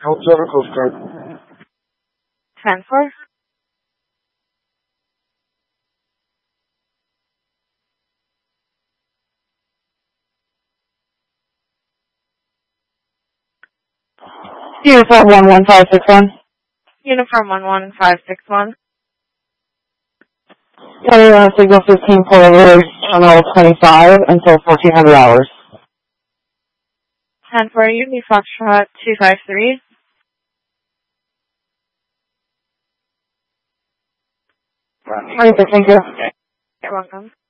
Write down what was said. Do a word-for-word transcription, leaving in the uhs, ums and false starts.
California Coast Guard. ten four. Uniform one one five six one. Uniform one one five six one. Carry on signal fifteen forward, channel twenty-five until fourteen hundred hours. ten four, Uni Foxtrot two five three. All right, thank you. You're welcome.